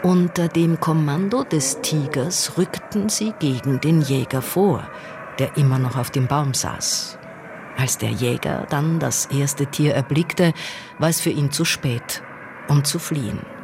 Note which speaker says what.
Speaker 1: Unter dem Kommando des Tigers rückten sie gegen den Jäger vor, der immer noch auf dem Baum saß. Als der Jäger dann das erste Tier erblickte, war es für ihn zu spät, um zu fliehen.